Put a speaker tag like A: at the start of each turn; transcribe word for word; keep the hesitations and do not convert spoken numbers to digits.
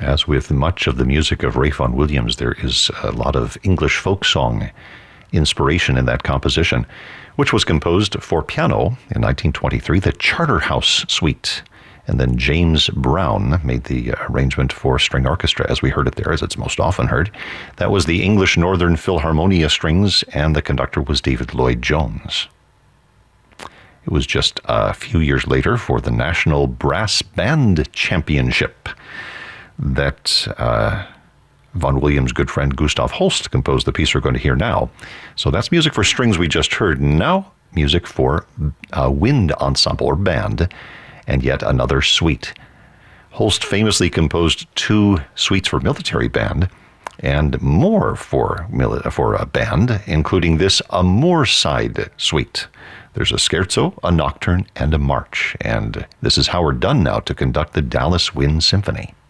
A: As with much of the music of Ralph Vaughan Williams, there is a lot of English folk song inspiration in that composition, which was composed for piano in nineteen twenty-three, the Charterhouse Suite. And then James Brown made the arrangement for string orchestra, as we heard it there, as it's most often heard. That was the English Northern Philharmonia Strings, and the conductor was David Lloyd Jones. It was just a few years later for the National Brass Band Championship that uh, Vaughan Williams' good friend Gustav Holst composed the piece we're going to hear now. So that's music for strings we just heard. Now, music for a wind ensemble or band, and yet another suite. Holst famously composed two suites for military band and more for, for a band, including this, a Moorside suite. There's a scherzo, a nocturne, and a march. And this is Howard Dunn now to conduct the Dallas Wind Symphony.